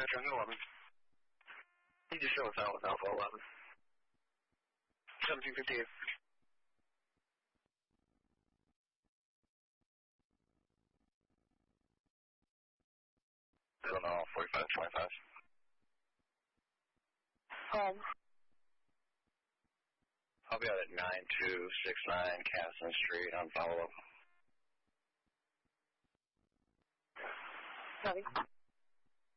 Metro 11. You just show us out with Alpha 11. 1758. Illinois 4525. Home. I'll be out at 9269 Casson Street on follow-up. Copy.